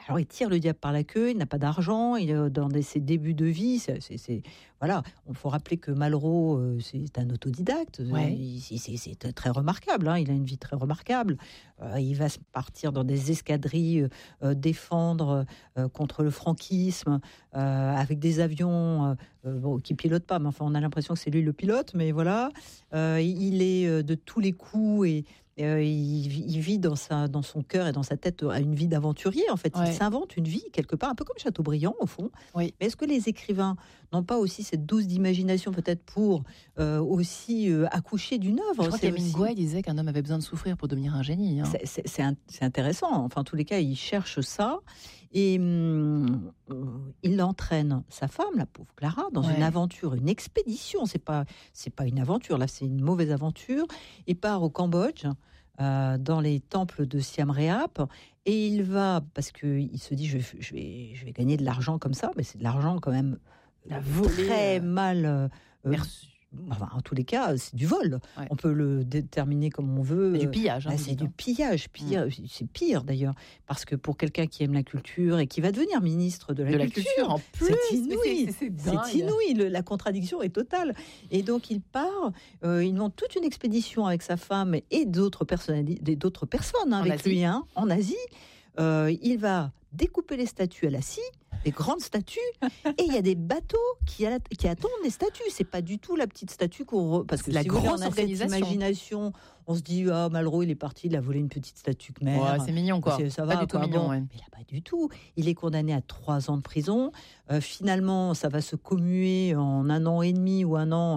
Alors, il tire le diable par la queue, il n'a pas d'argent, dans ses débuts de vie, voilà. Il faut rappeler que Malraux, c'est un autodidacte, c'est très remarquable, hein, il a une vie très remarquable. Il va partir dans des escadrilles, défendre contre le franquisme, avec des avions qui ne pilotent pas, mais enfin, on a l'impression que c'est lui le pilote, mais voilà. Il est de tous les coups et il vit dans son cœur et dans sa tête une vie d'aventurier. En fait, il s'invente une vie quelque part, un peu comme Chateaubriand au fond. Oui. Mais est-ce que les écrivains n'ont pas aussi cette dose d'imagination peut-être pour aussi accoucher d'une œuvre? Je crois qu'Hemingway disait qu'un homme avait besoin de souffrir pour devenir un génie. Hein. C'est intéressant. Enfin, en tous les cas, il cherche ça et il entraîne sa femme, la pauvre Clara, dans une aventure, une expédition. C'est pas une aventure là, c'est une mauvaise aventure. Il part au Cambodge. Dans les temples de Siam Reap, et il va, parce qu'il se dit je vais gagner de l'argent comme ça, mais c'est de l'argent quand même très mal perçu. Enfin, en tous les cas, c'est du vol. Ouais. On peut le déterminer comme on veut. C'est du pillage. C'est du pillage. C'est pire d'ailleurs. Parce que pour quelqu'un qui aime la culture et qui va devenir ministre de la culture, en plus, c'est inouï. C'est inouï. La contradiction est totale. Et donc, il part. Il monte toute une expédition avec sa femme et d'autres personnes avec lui en Asie. Il va découper les statues à la scie, des grandes statues, et il y a des bateaux qui attendent les statues. C'est pas du tout la petite statue parce que la grosse organisation. Cette imagination, on se dit Malraux il est parti, il a volé une petite statue Khmer. Ouais, c'est mignon quoi. Ça va, pas du tout mignon. Ouais. Mais là pas du tout. Il est condamné à 3 ans de prison. Finalement, ça va se commuer en 1 an et demi ou 1 an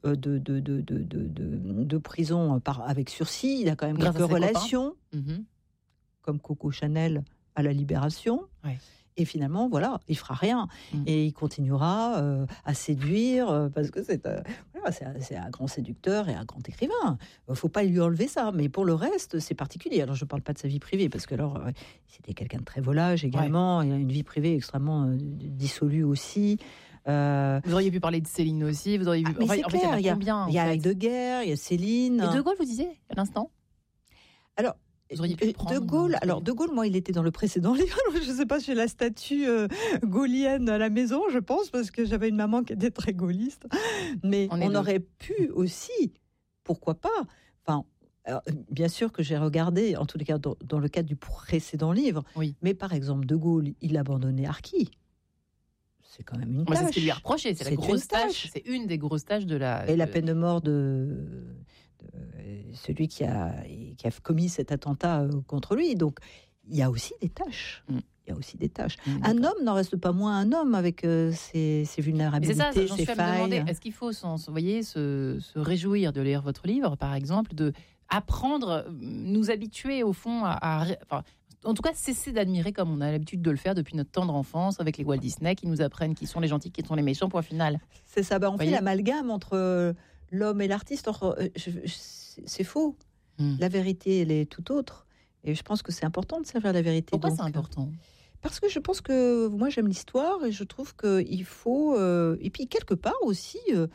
de prison avec sursis. Il a quand même quelques relations, comme Coco Chanel à la Libération. Ouais. Et finalement, voilà, il fera rien. Et il continuera à séduire, parce que c'est un grand séducteur et un grand écrivain. Il ne faut pas lui enlever ça. Mais pour le reste, c'est particulier. Alors, je ne parle pas de sa vie privée, parce que alors, c'était quelqu'un de très volage également. Ouais. Il a une vie privée extrêmement dissolue aussi. Vous auriez pu parler de Céline aussi. Vous auriez pu... mais c'est clair, il y a Heidegger, il y a Céline. Et De Gaulle, vous disiez à l'instant? Alors, De Gaulle, moi, il était dans le précédent livre. Je ne sais pas, j'ai la statue gaulienne à la maison, je pense, parce que j'avais une maman qui était très gaulliste. Mais on aurait pu aussi, pourquoi pas. Enfin, alors, bien sûr que j'ai regardé, en tous les cas, dans le cadre du précédent livre. Oui. Mais par exemple, De Gaulle, il abandonnait Arquis. C'est quand même une tâche. C'est ce qui lui a reproché. C'est la grosse tâche. C'est une des grosses tâches de la. Et la peine de mort de celui qui a commis cet attentat contre lui. Donc, il y a aussi des tâches. Il y a aussi des tâches. Un homme n'en reste pas moins un homme avec ses vulnérabilités, c'est ça, j'en suis ses à me failles. Demander, est-ce qu'il faut se réjouir de lire votre livre, par exemple, de apprendre, nous habituer au fond en tout cas, cesser d'admirer comme on a l'habitude de le faire depuis notre tendre enfance avec les Walt Disney qui nous apprennent qui sont les gentils, qui sont les méchants, point final. C'est ça, on fait l'amalgame entre l'homme et l'artiste. C'est faux. La vérité, elle est tout autre. Et je pense que c'est important de servir la vérité. Pourquoi c'est important ? Parce que je pense que moi, j'aime l'histoire et je trouve qu'il faut... et puis, quelque part aussi, il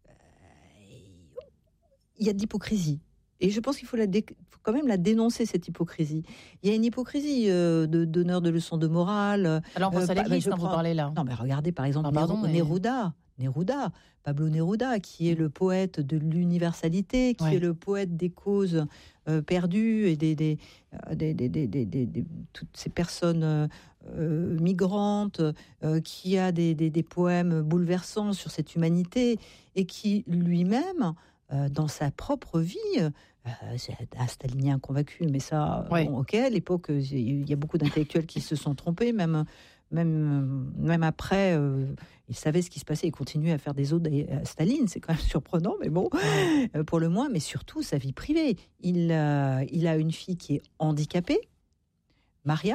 y a de l'hypocrisie. Et je pense qu'il faut quand même la dénoncer, cette hypocrisie. Il y a une hypocrisie de donneur de leçons de morale. Alors, on pense à l'église quand vous parlez là. Non, mais regardez, par exemple, Neruda, Pablo Neruda, qui est le poète de l'universalité, qui est le poète des causes perdues et toutes ces personnes migrantes, qui a des poèmes bouleversants sur cette humanité et qui lui-même, dans sa propre vie, c'est un stalinien convaincu, mais ça, à l'époque, il y a beaucoup d'intellectuels qui se sont trompés, même après, il savait ce qui se passait, il continuait à faire des odes à Staline, c'est quand même surprenant, mais bon, pour le moins, mais surtout sa vie privée. Il a une fille qui est handicapée, Maria,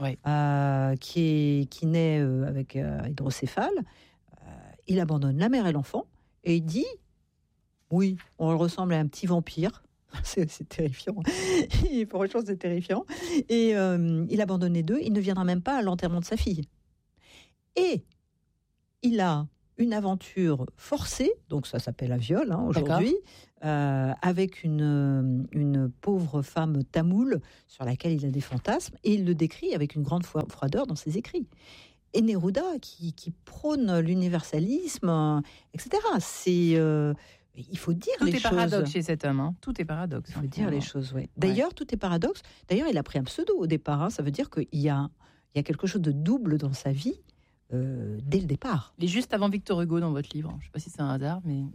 qui naît avec hydrocéphale. Il abandonne la mère et l'enfant, et il dit, oui, on ressemble à un petit vampire. C'est terrifiant. Franchement, c'est terrifiant. Et il abandonne les deux. Il ne viendra même pas à l'enterrement de sa fille. Et il a une aventure forcée, donc ça s'appelle un viol aujourd'hui, avec une pauvre femme tamoule sur laquelle il a des fantasmes, et il le décrit avec une grande froideur dans ses écrits. Et Neruda qui prône l'universalisme, etc. Il faut dire les choses. Tout est paradoxe chez cet homme. Hein. Tout est paradoxe. Il faut dire les choses, oui. D'ailleurs, tout est paradoxe. D'ailleurs, il a pris un pseudo au départ. Hein. Ça veut dire qu'il y a quelque chose de double dans sa vie dès le départ. Il est juste avant Victor Hugo dans votre livre. Je ne sais pas si c'est un hasard, mais...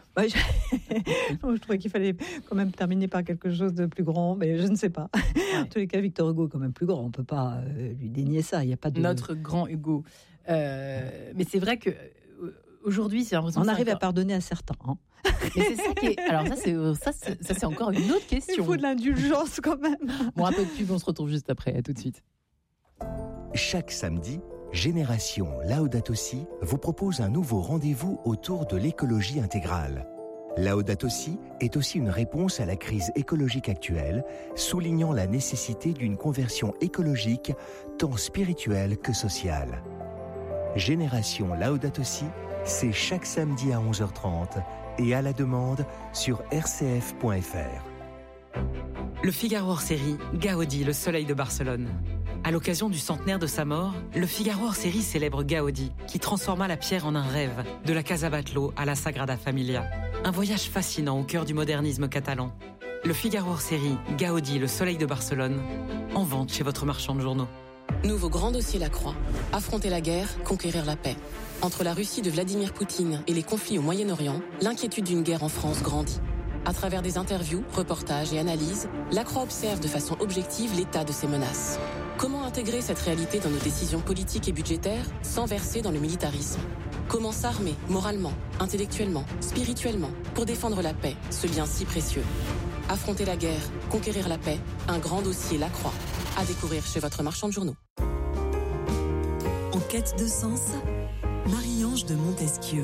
Je trouvais qu'il fallait quand même terminer par quelque chose de plus grand, mais je ne sais pas. En tous les cas, Victor Hugo est quand même plus grand. On ne peut pas lui dénier ça. Il y a pas de... Notre grand Hugo. Mais c'est vrai que aujourd'hui, c'est l'impression. On arrive à pardonner à certains. Hein. Mais c'est ça qui est. Alors ça, c'est encore une autre question. Il faut de l'indulgence quand même. Bon, un peu de pub, on se retrouve juste après. À tout de suite. Chaque samedi, Génération Laudato Si vous propose un nouveau rendez-vous autour de l'écologie intégrale. Laudato Si est aussi une réponse à la crise écologique actuelle, soulignant la nécessité d'une conversion écologique tant spirituelle que sociale. Génération Laudato Si, c'est chaque samedi à 11h30 et à la demande sur rcf.fr. Le Figaro hors-série Gaudi, le soleil de Barcelone. À l'occasion du centenaire de sa mort, le Figaro hors-série célèbre Gaudi, qui transforma la pierre en un rêve, de la Casa Batlló à la Sagrada Familia. Un voyage fascinant au cœur du modernisme catalan. Le Figaro hors-série Gaudi, le soleil de Barcelone, en vente chez votre marchand de journaux. Nouveau grand dossier Lacroix. Affronter la guerre, conquérir la paix. Entre la Russie de Vladimir Poutine et les conflits au Moyen-Orient, l'inquiétude d'une guerre en France grandit. À travers des interviews, reportages et analyses, Lacroix observe de façon objective l'état de ces menaces. Comment intégrer cette réalité dans nos décisions politiques et budgétaires sans verser dans le militarisme ? Comment s'armer moralement, intellectuellement, spirituellement pour défendre la paix, ce bien si précieux ? Affronter la guerre, conquérir la paix, un grand dossier Lacroix. À découvrir chez votre marchand de journaux. En quête de sens, Marie-Ange de Montesquieu.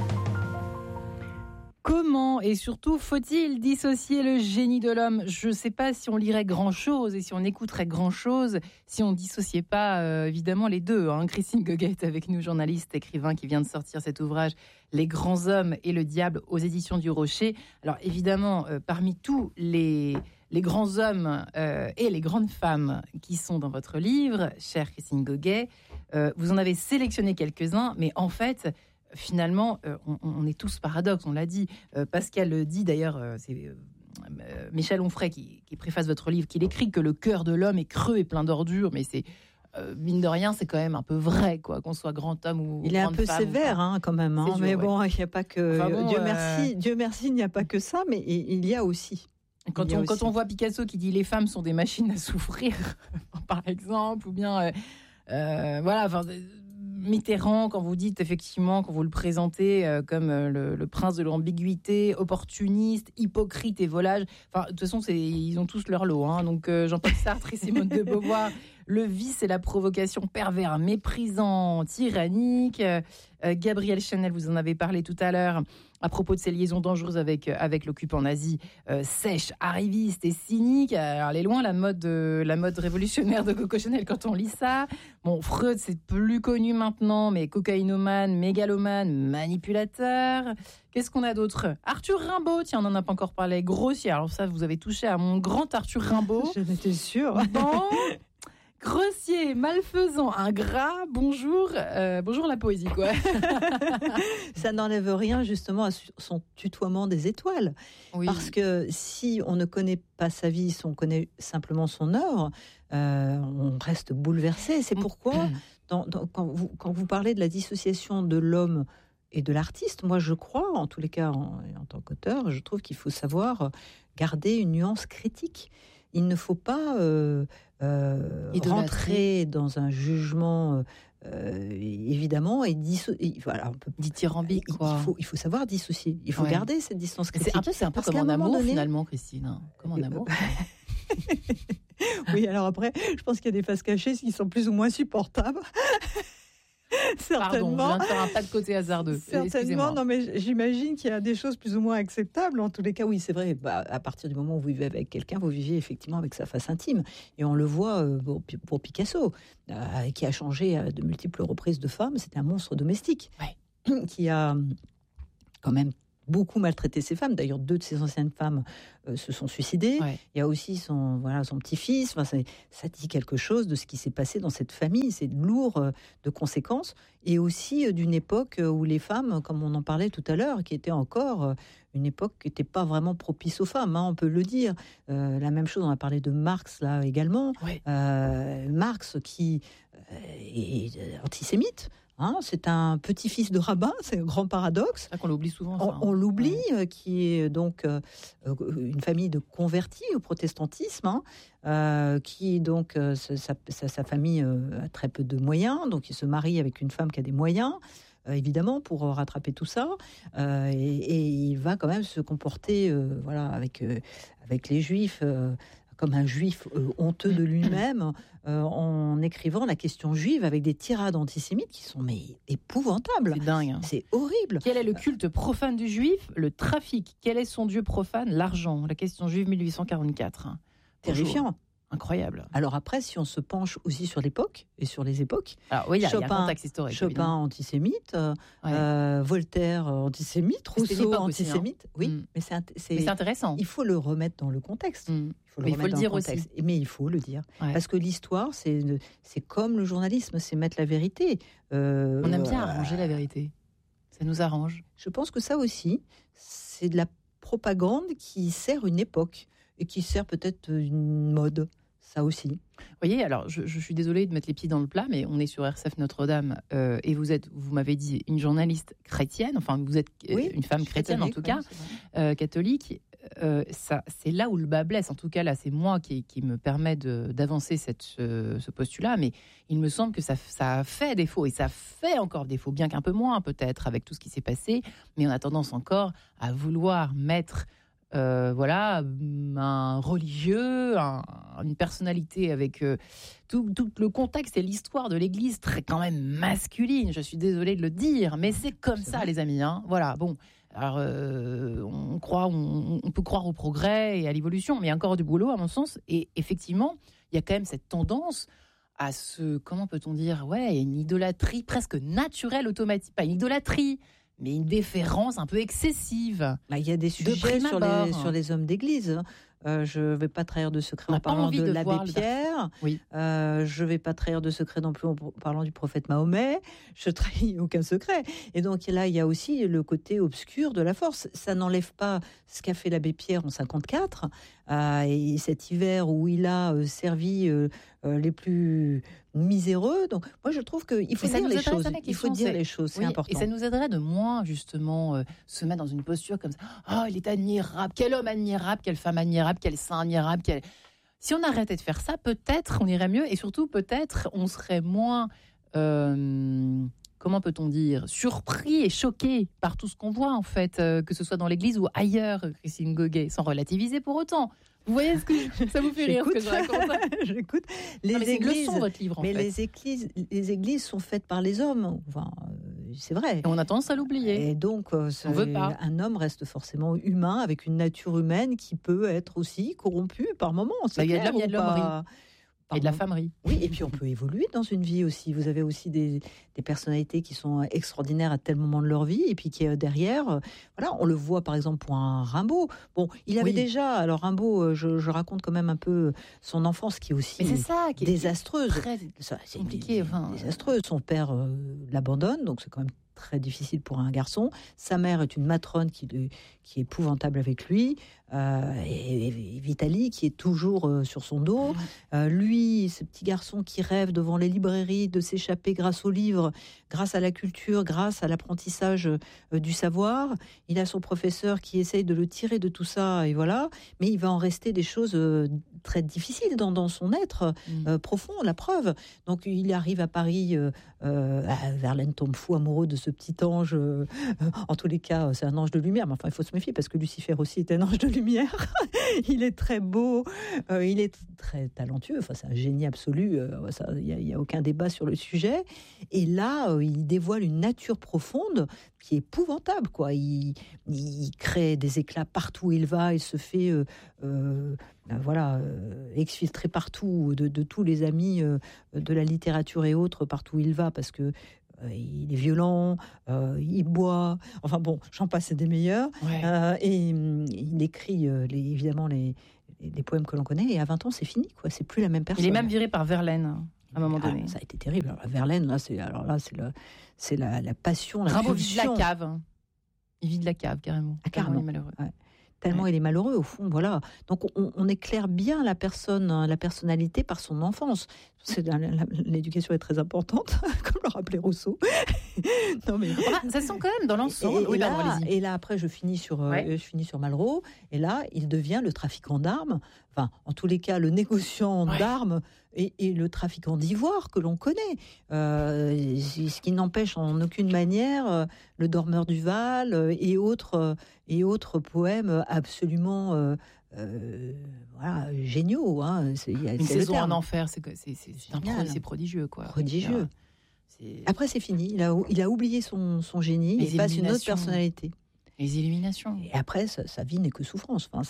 Comment et surtout faut-il dissocier le génie de l'homme ? Je ne sais pas si on lirait grand-chose et si on écouterait grand-chose si on ne dissociait pas évidemment les deux. Hein. Christine Goguet est avec nous, journaliste, écrivain qui vient de sortir cet ouvrage « Les grands hommes et le diable » aux éditions du Rocher. Alors évidemment, parmi tous les grands hommes et les grandes femmes qui sont dans votre livre, chère Christine Goguet, vous en avez sélectionné quelques-uns, mais en fait... Finalement, on est tous paradoxes, on l'a dit. Pascal le dit d'ailleurs, c'est Michel Onfray qui préface votre livre, qu'il écrit que le cœur de l'homme est creux et plein d'ordures, mais c'est mine de rien, c'est quand même un peu vrai, quoi, qu'on soit grand homme ou grande femme. Il est un peu sévère, hein, quand même. Hein, mais bon, il n'y a pas que. Enfin bon, Dieu merci, il n'y a pas que ça, mais il y a aussi. Quand on voit Picasso qui dit les femmes sont des machines à souffrir, par exemple, ou bien voilà. Enfin, Mitterrand, quand vous dites effectivement, quand vous le présentez comme le prince de l'ambiguïté, opportuniste, hypocrite et volage, enfin, de toute façon, ils ont tous leur lot. Hein, donc Jean-Paul Sartre et Simone de Beauvoir, le vice et la provocation pervers, méprisant, tyrannique. Gabrielle Chanel, vous en avez parlé tout à l'heure, à propos de ses liaisons dangereuses avec l'occupant nazi, sèche, arriviste et cynique. Alors, elle est loin, la mode révolutionnaire de Coco Chanel quand on lit ça. Bon, Freud, c'est plus connu maintenant, mais cocaïnomane, mégalomane, manipulateur. Qu'est-ce qu'on a d'autre ? Arthur Rimbaud, tiens, on n'en a pas encore parlé. Grossier, alors ça, vous avez touché à mon grand Arthur Rimbaud. J'en étais sûre. Bon... Grossier, malfaisant, ingrat, bonjour la poésie, quoi. Ça n'enlève rien justement à son tutoiement des étoiles. Oui. Parce que si on ne connaît pas sa vie, si on connaît simplement son œuvre, on reste bouleversé. C'est pourquoi, quand vous parlez de la dissociation de l'homme et de l'artiste, moi je crois, en tous les cas en tant qu'auteur, je trouve qu'il faut savoir garder une nuance critique. Il ne faut pas rentrer dans un jugement, évidemment, et voilà, on peut dithyrambique, quoi. Il faut savoir dissocier. Il faut garder cette distance critique. C'est un peu comme en amour, finalement, Christine. Comme en amour. Oui, alors après, je pense qu'il y a des faces cachées qui sont plus ou moins supportables. Certainement. Pardon, je viens de faire un pas de côté hasardeux. Certainement, non, mais j'imagine qu'il y a des choses plus ou moins acceptables. En tous les cas, oui, c'est vrai. À partir du moment où vous vivez avec quelqu'un, vous vivez effectivement avec sa face intime. Et on le voit pour Picasso, qui a changé à de multiples reprises de femme. C'était un monstre domestique qui a quand même beaucoup maltraité ses femmes. D'ailleurs, 2 de ses anciennes femmes se sont suicidées. Ouais. Il y a aussi son petit-fils. Enfin, ça dit quelque chose de ce qui s'est passé dans cette famille. C'est lourd de conséquences. Et aussi d'une époque où les femmes, comme on en parlait tout à l'heure, qui était encore une époque qui n'était pas vraiment propice aux femmes, on peut le dire. La même chose, on a parlé de Marx là également. Ouais. Marx qui est antisémite. C'est un petit-fils de rabbin, c'est un grand paradoxe. C'est vrai qu'on l'oublie souvent. Ça, On l'oublie, qui est donc une famille de convertis au protestantisme, qui donc sa famille a très peu de moyens, donc il se marie avec une femme qui a des moyens. Évidemment, pour rattraper tout ça, et il va quand même se comporter avec les Juifs comme un Juif honteux de lui-même, en écrivant la question juive avec des tirades antisémites qui sont épouvantables. C'est dingue. C'est horrible. Quel est le culte profane du juif? Le trafic. Quel est son dieu profane? L'argent. La question juive 1844. Terrifiant. Incroyable. Alors après, si on se penche aussi sur l'époque et sur les époques, alors oui, il y a un contexte historique. Chopin antisémite, Voltaire antisémite, Rousseau antisémite. Aussi, oui, mais c'est intéressant. Il faut le remettre dans le contexte. Il faut le dire aussi. Mais il faut le dire. Parce que l'histoire, c'est comme le journalisme, c'est mettre la vérité. On aime bien arranger la vérité. Ça nous arrange. Je pense que ça aussi, c'est de la propagande qui sert une époque et qui sert peut-être une mode. Ça aussi. Vous voyez, alors je suis désolée de mettre les pieds dans le plat, mais on est sur RCF Notre-Dame et vous m'avez dit, une journaliste chrétienne, enfin vous êtes une femme chrétienne en tout cas, catholique. C'est là où le bas blesse. En tout cas, là, c'est moi qui me permet d'avancer ce postulat, mais il me semble que ça a fait défaut, et ça fait encore défaut, bien qu'un peu moins peut-être avec tout ce qui s'est passé, mais on a tendance encore à vouloir mettre un religieux, une personnalité avec tout le contexte et l'histoire de l'Église très quand même masculine. Je suis désolée de le dire, mais c'est comme ça, les amis. Voilà, bon. Alors, on peut croire au progrès et à l'évolution, mais il y a encore du boulot, à mon sens. Et effectivement, il y a quand même cette tendance à comment peut-on dire, une idolâtrie presque naturelle, automatique. Pas une idolâtrie, mais une déférence un peu excessive. Il y a des sujets sur les hommes d'église. Je ne vais pas trahir de secret en parlant de l'abbé Pierre. Oui. Je ne vais pas trahir de secret non plus en parlant du prophète Mahomet. Je ne trahis aucun secret. Et donc là, il y a aussi le côté obscur de la force. Ça n'enlève pas ce qu'a fait l'abbé Pierre en 1954. Et cet hiver où il a servi les plus miséreux. Donc moi, je trouve qu'il faut dire les choses. Il faut dire les choses, c'est important. Et ça nous aiderait de moins, justement, se mettre dans une posture comme ça. Oh, il est admirable. Quel homme admirable, quelle femme admirable, quel saint admirable. Si on arrêtait de faire ça, peut-être on irait mieux. Et surtout, peut-être, on serait moins... comment peut-on dire, surpris et choqué par tout ce qu'on voit, en fait, que ce soit dans l'église ou ailleurs, Christine Goguet, sans relativiser pour autant. Vous voyez ça vous fait rire ce que je raconte? J'écoute. C'est une leçon, votre livre, en fait. Les églises sont faites par les hommes. Enfin, c'est vrai. Et on a tendance à l'oublier. Et donc, on veut pas. Un homme reste forcément humain, avec une nature humaine qui peut être aussi corrompue par moments. Il y a de l'homme, il y a de l'hommerie. Et de la femmerie. Oui, et puis on peut évoluer dans une vie aussi. Vous avez aussi des personnalités qui sont extraordinaires à tel moment de leur vie, et puis qui derrière, on le voit par exemple pour un Rimbaud. Bon, il avait déjà, alors Rimbaud, je raconte quand même un peu son enfance qui est aussi désastreuse. C'est compliqué. Désastreuse. Son père l'abandonne, donc c'est quand même très difficile pour un garçon. Sa mère est une matrone qui est épouvantable avec lui. Et Vitali qui est toujours sur son dos. Lui, ce petit garçon qui rêve devant les librairies de s'échapper grâce aux livres, grâce à la culture, grâce à l'apprentissage du savoir. Il a son professeur qui essaye de le tirer de tout ça, et voilà. Mais il va en rester des choses très difficiles dans son être profond, la preuve. Donc il arrive à Paris, Verlaine tombe fou amoureux de ce petit ange. En tous les cas, c'est un ange de lumière, mais enfin il faut se méfier parce que Lucifer aussi est un ange de lumière. Il est très beau, il est très talentueux, enfin, c'est un génie absolu, il n'y a aucun débat sur le sujet. Et là, il dévoile une nature profonde qui est épouvantable, quoi. Il crée des éclats partout où il va, il se fait exfiltrer partout de tous les amis de la littérature et autres, partout où il va, parce que il est violent, il boit, enfin bon, j'en passe, c'est des meilleurs. Ouais. Et il écrit évidemment les poèmes que l'on connaît, et à 20 ans, c'est fini, quoi. C'est plus la même personne. Il est même viré par Verlaine à un moment donné. Ça a été terrible. Alors, Verlaine, c'est la passion, la Rimbaud vide pulsion. la cave. Il vide la cave, carrément. Ah, carrément. Il est malheureux. Ouais. Tellement il est malheureux, au fond, voilà. Donc on éclaire bien la personnalité par son enfance. L'éducation est très importante, comme le rappelait Rousseau. Non, mais... ça sent quand même dans l'ensemble. Et là, après, je finis sur Malraux, et là, il devient le trafiquant d'armes, enfin, en tous les cas, le négociant d'armes et le trafiquant d'ivoire que l'on connaît. Ce qui n'empêche en aucune manière le Dormeur du Val et autres poèmes absolument géniaux. Hein. Une saison en enfer, c'est prodigieux, quoi. Prodigieux. Après, c'est fini. Il a oublié son génie. Il passe une autre personnalité. Les illuminations. Et après, sa vie n'est que souffrance. Enfin,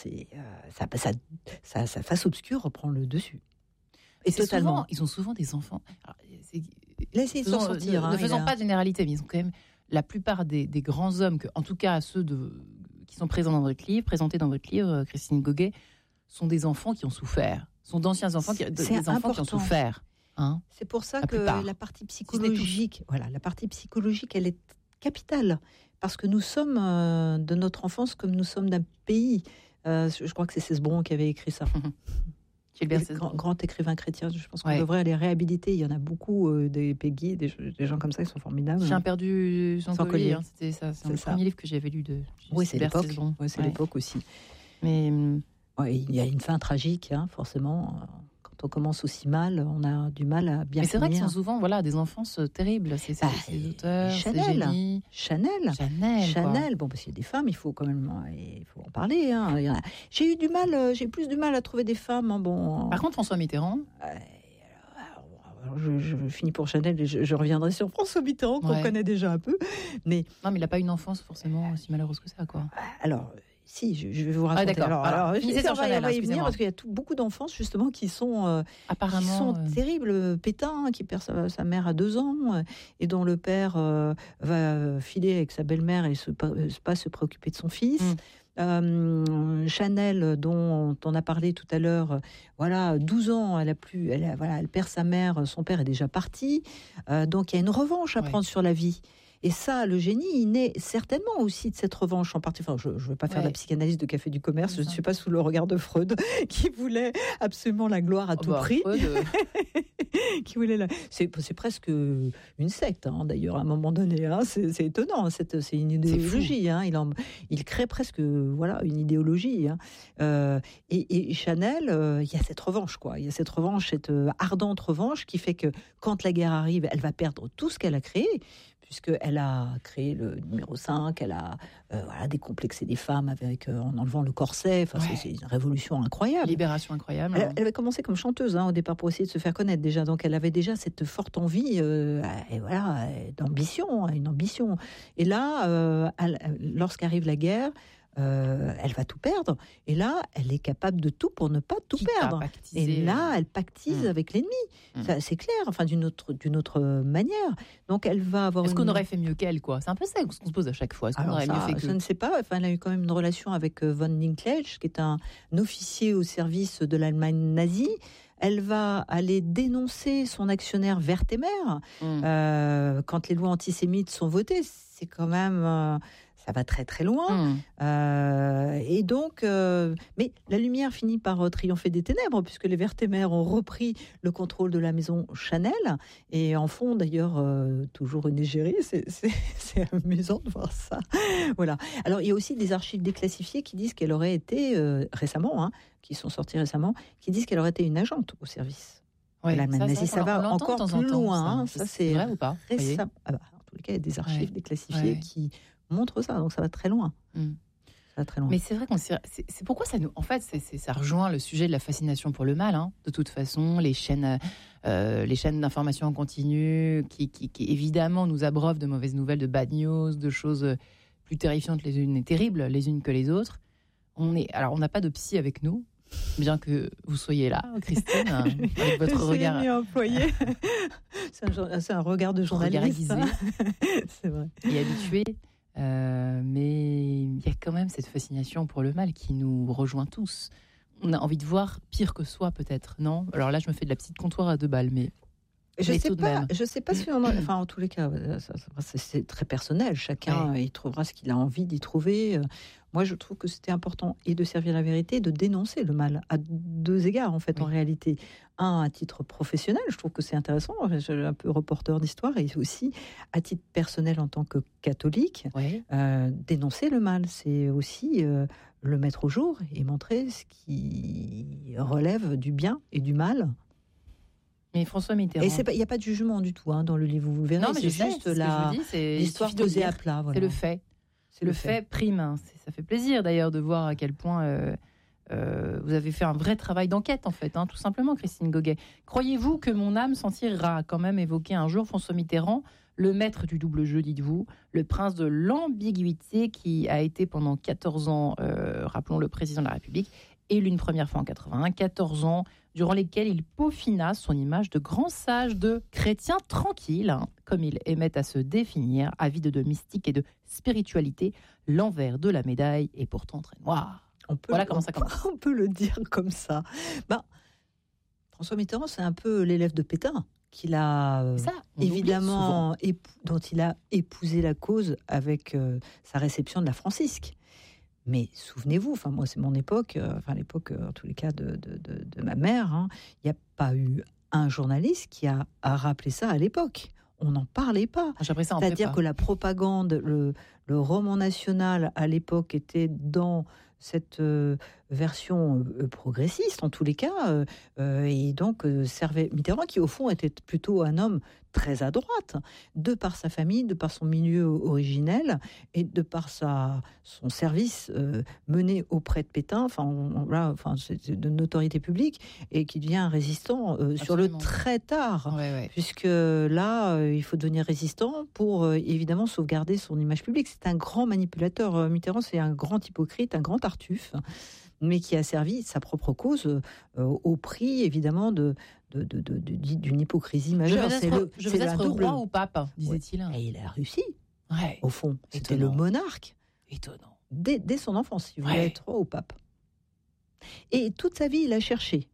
sa face obscure reprend le dessus. Et totalement. Ils ont souvent des enfants. Laissez-les s'en sortir. Ne faisons pas de généralité, mais ils ont quand même la plupart des grands hommes, en tout cas ceux qui sont présents dans votre livre, présentés dans votre livre, Christine Goguet, sont des enfants qui ont souffert. Sont d'anciens enfants qui ont souffert. Hein, c'est pour ça que la partie psychologique, elle est capitale, parce que nous sommes de notre enfance comme nous sommes d'un pays. Je crois que c'est Cesbron qui avait écrit ça. Grand écrivain chrétien. Je pense qu'on devrait les réhabiliter. Il y en a beaucoup, des Peggy, des gens comme ça qui sont formidables. Chien perdu sans collier. C'était ça. C'est le premier livre que j'avais lu de. Oui, c'est l'époque. C'est l'époque aussi. Mais il y a une fin tragique, hein, forcément. Quand on commence aussi mal, on a du mal à bien finir. Mais c'est vrai qu'ils sont souvent des enfances terribles, ces auteurs, Chanel, ces génies. Chanel. Bon, parce qu'il y a des femmes, il faut quand même en parler. Hein. J'ai plus du mal à trouver des femmes. Hein, bon. Par contre, François Mitterrand... Je finis pour Chanel et je reviendrai sur François Mitterrand, qu'on connaît déjà un peu. Mais... Non, mais il n'a pas une enfance forcément aussi malheureuse que ça, quoi. Alors... Si, je vais vous raconter. Alors, on va y venir parce qu'il y a beaucoup d'enfants justement qui sont terribles. Pétain, qui perd sa mère à 2 ans et dont le père va filer avec sa belle-mère et pas se préoccuper de son fils. Chanel, dont on a parlé tout à l'heure, 12 ans, elle perd sa mère, son père est déjà parti. Donc il y a une revanche à prendre sur la vie. Et ça, le génie, il naît certainement aussi de cette revanche en partie. Enfin, je ne veux pas faire la psychanalyse de Café du Commerce, je ne suis pas sous le regard de Freud, qui voulait absolument la gloire à tout prix. Qui voulait c'est presque une secte, hein, d'ailleurs, à un moment donné. Hein. C'est étonnant, c'est une idéologie. Hein. Il crée presque une idéologie. Hein. Et Chanel, il y a cette revanche, quoi. Il y a cette revanche, cette ardente revanche qui fait que quand la guerre arrive, elle va perdre tout ce qu'elle a créé, puisqu'elle a créé le numéro 5, elle a décomplexé des femmes en enlevant le corset. Enfin, c'est une révolution incroyable. Libération incroyable. Elle avait commencé comme chanteuse au départ pour essayer de se faire connaître déjà. Donc elle avait déjà cette forte envie, d'ambition, une ambition. Et là, lorsqu'arrive la guerre, elle va tout perdre. Et là, elle est capable de tout pour ne pas tout perdre. Et là, elle pactise avec l'ennemi. Ça, c'est clair, enfin, d'une autre manière. Donc, elle va avoir. Est-ce qu'on aurait fait mieux qu'elle, quoi ? C'est un peu ça qu'on se pose à chaque fois. Est-ce qu'on aurait mieux fait que... Je ne sais pas. Enfin, elle a eu quand même une relation avec von Linklage, qui est un officier au service de l'Allemagne nazie. Elle va aller dénoncer son actionnaire Wertheimer quand les lois antisémites sont votées. C'est quand même... ça va très très loin. Et donc, mais la lumière finit par triompher des ténèbres, puisque les Wertheimer ont repris le contrôle de la maison Chanel et en font d'ailleurs toujours une égérie. C'est amusant de voir ça. Voilà. Alors, il y a aussi des archives déclassifiées qui disent qu'elle aurait été récemment, qui sont sorties récemment, qui disent qu'elle aurait été une agente au service. Oui, ça va encore plus loin. Ça, c'est vrai ou pas ? En tous les cas, il y a des archives déclassifiées qui montre ça, donc ça va très loin. Ça va très loin. Mais c'est vrai c'est pourquoi ça nous, en fait, ça rejoint le sujet de la fascination pour le mal. Hein. De toute façon, les chaînes d'information en continu, qui évidemment nous abreuvent de mauvaises nouvelles, de bad news, de choses plus terrifiantes les unes et terribles les unes que les autres. On n'a pas de psy avec nous. Bien que vous soyez là, Christine, avec votre regard. Mieux employé. C'est un regard de journaliste. Regard aiguisé. C'est vrai. Et habitué. Mais il y a quand même cette fascination pour le mal qui nous rejoint tous. On a envie de voir pire que soi, peut-être, non ? Alors là, je me fais de la petite comptoir à 2 balles, mais Je tout de même. sais pas si on enfin, en tous les cas, c'est très personnel. Chacun, il trouvera ce qu'il a envie d'y trouver. Moi, je trouve que c'était important et de servir la vérité, et de dénoncer le mal à 2 égards, en fait, en réalité. Un, à titre professionnel, je trouve que c'est intéressant. Je suis un peu reporter d'histoire, et aussi à titre personnel en tant que catholique, dénoncer le mal, c'est aussi le mettre au jour et montrer ce qui relève du bien et du mal. Mais François Mitterrand. Et il n'y a pas de jugement du tout dans le livre, vous verrez. Non, mais c'est juste l'histoire posée à plat. Voilà. C'est le fait. Le fait prime. Ça fait plaisir d'ailleurs de voir à quel point vous avez fait un vrai travail d'enquête, en fait, tout simplement, Christine Goguet. Croyez-vous que mon âme s'en tirera, quand même évoqué un jour François Mitterrand, le maître du double jeu, dites-vous, le prince de l'ambiguïté qui a été pendant 14 ans, rappelons, le président de la République, élu une première fois en 81, 14 ans, durant lesquels il peaufina son image de grand sage, de chrétien tranquille, comme il aimait à se définir, avide de mystique et de spiritualité. L'envers de la médaille est pourtant très noir. Comment ça commence. On peut le dire comme ça. François Mitterrand, c'est un peu l'élève de Pétain, qu'il a évidemment, dont il a épousé la cause avec sa réception de la Francisque. Mais souvenez-vous, moi c'est mon époque, l'époque en tous les cas de ma mère, il n'y a pas eu un journaliste qui a rappelé ça à l'époque. On n'en parlait pas. C'est-à-dire que la propagande, le roman national à l'époque était dans cette version progressiste en tous les cas, et donc servait Mitterrand, qui au fond était plutôt un homme très à droite, de par sa famille, de par son milieu originel et de par son service mené auprès de Pétain, c'est de notoriété publique, et qui devient un résistant sur le très tard, puisque là, il faut devenir résistant pour évidemment sauvegarder son image publique. C'est un grand manipulateur. Mitterrand, c'est un grand hypocrite, un grand tartuffe, mais qui a servi sa propre cause au prix, évidemment, d'une hypocrisie majeure. Je veux être roi ou pape, disait-il. Et il a réussi, au fond. C'était le monarque. Étonnant. Dès son enfance, il voulait être roi ou pape. Et toute sa vie, il a cherché.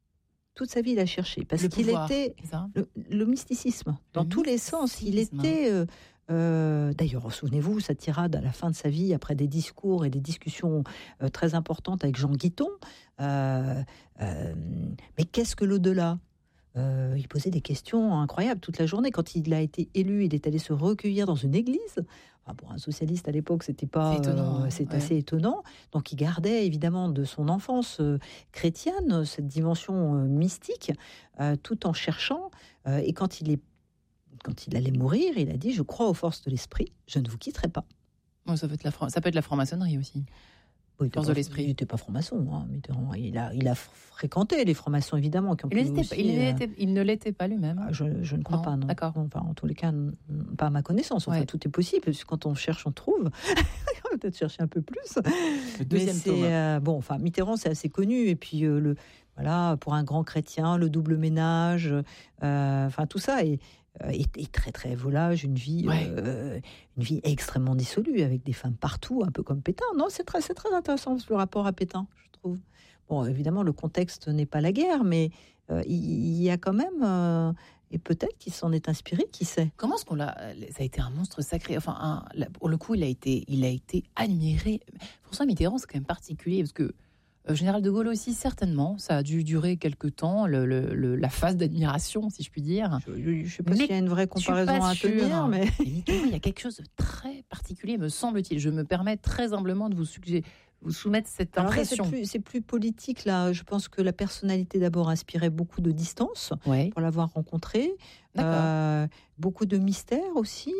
Parce qu'il était le mysticisme, dans tous les sens. Il était... d'ailleurs, souvenez-vous, sa tirade à la fin de sa vie, après des discours et des discussions très importantes avec Jean Guiton. Mais qu'est-ce que l'au-delà ? Il posait des questions incroyables toute la journée. Quand il a été élu, il est allé se recueillir dans une église. Pour un socialiste à l'époque, c'était pas, c'est assez étonnant. Donc, il gardait évidemment de son enfance chrétienne cette dimension mystique, tout en cherchant. Et quand il allait mourir, il a dit : je crois aux forces de l'esprit, je ne vous quitterai pas. Ça peut être la franc-maçonnerie aussi. Force de l'esprit. Il n'était pas franc-maçon, Mitterrand. Il a fréquenté les francs-maçons, évidemment. Il ne l'était pas lui-même. Je ne crois pas, non. D'accord. Non, en tous les cas, pas à ma connaissance. Enfin, tout est possible. Parce que quand on cherche, on trouve. On va peut-être chercher un peu plus. Le deuxième tome. Mitterrand, c'est assez connu. Et puis, pour un grand chrétien, le double ménage, tout ça est très très volage, une vie extrêmement dissolue, avec des femmes partout, un peu comme Pétain. Non, c'est très intéressant le rapport à Pétain, je trouve. Bon, évidemment, le contexte n'est pas la guerre, mais il y a quand même, et peut-être qu'il s'en est inspiré, qui sait. Comment est-ce ça a été un monstre sacré. Pour le coup, il a été admiré. François Mitterrand, c'est quand même particulier, parce que Général de Gaulle aussi, certainement. Ça a dû durer quelque temps, la phase d'admiration, si je puis dire. Je ne sais pas s'il y a une vraie comparaison à tenir. Mais il y a quelque chose de très particulier, me semble-t-il. Je me permets très humblement de vous soumettre cette impression. C'est plus politique, là. Je pense que la personnalité, d'abord, inspirait beaucoup de distance pour l'avoir rencontré. Beaucoup de mystère aussi.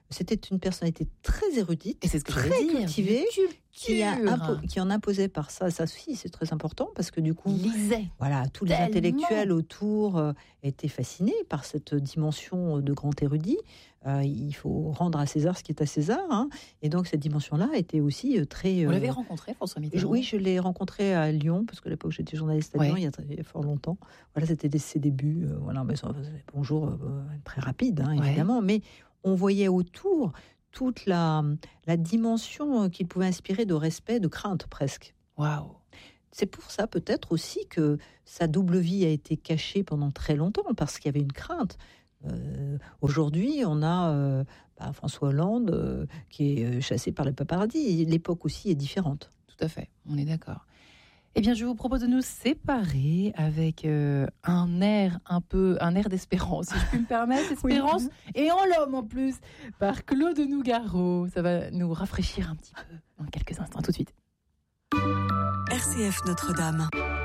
C'était une personnalité très érudite, Et c'est ce que très j'allais dire, cultivée, qui culture. en imposait par ça à sa fille. C'est très important parce que du coup, Il lisait. voilà, tous les Tellement. intellectuels autour étaient fascinés par cette dimension de grand érudit. Il faut rendre à César ce qui est à César, hein. Et donc cette dimension-là était aussi très... Vous l'avez rencontré, François Mitterrand? Oui, je l'ai rencontré à Lyon, parce que à l'époque j'étais journaliste à Lyon, il y a fort longtemps. Voilà, c'était ses débuts. Voilà, mais bonjour, très rapide, hein, évidemment. Mais on voyait autour toute la dimension qu'il pouvait inspirer de respect, de crainte presque. Waouh! C'est pour ça peut-être aussi que sa double vie a été cachée pendant très longtemps, parce qu'il y avait une crainte. Aujourd'hui, on a François Hollande qui est chassé par les paparazzi. L'époque aussi est différente. Tout à fait, on est d'accord. Eh bien, je vous propose de nous séparer avec un air d'espérance, si je puis me permettre, espérance, et en l'homme en plus, par Claude Nougaro. Ça va nous rafraîchir un petit peu dans quelques instants, tout de suite. RCF Notre-Dame.